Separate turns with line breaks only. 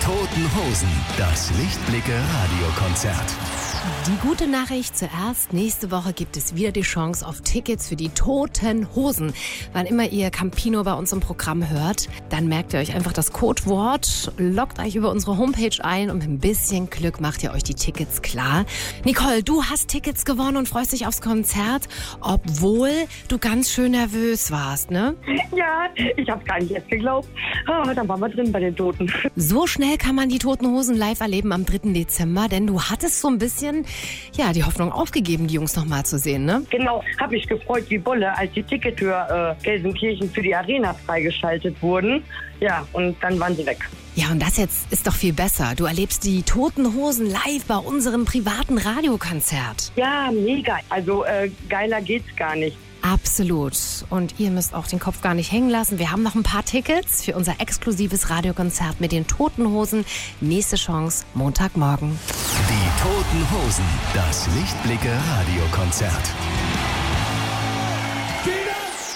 Toten Hosen, das Lichtblicke-Radiokonzert.
Die gute Nachricht zuerst. Nächste Woche gibt es wieder die Chance auf Tickets für die Toten Hosen. Wann immer ihr Campino bei uns im Programm hört, dann merkt ihr euch einfach das Codewort, loggt euch über unsere Homepage ein und mit ein bisschen Glück macht ihr euch die Tickets klar. Nicole, du hast Tickets gewonnen und freust dich aufs Konzert, obwohl du ganz schön nervös warst, ne?
Ja, ich hab's gar nicht erst geglaubt. Oh, dann waren wir drin bei den Toten.
So schnell kann man die Toten Hosen live erleben am 3. Dezember, denn du hattest so ein bisschen die Hoffnung aufgegeben, die Jungs noch mal zu sehen, ne?
Genau, habe ich gefreut wie Bolle, als die Tickets für Gelsenkirchen für die Arena freigeschaltet wurden. Ja, und dann waren sie weg.
Ja, und das jetzt ist doch viel besser. Du erlebst die Toten Hosen live bei unserem privaten Radiokonzert.
Ja, mega. Also geiler geht's gar nicht.
Absolut. Und ihr müsst auch den Kopf gar nicht hängen lassen. Wir haben noch ein paar Tickets für unser exklusives Radiokonzert mit den Toten Hosen. Nächste Chance, Montagmorgen.
Die Toten Hosen, das Lichtblicke-Radiokonzert.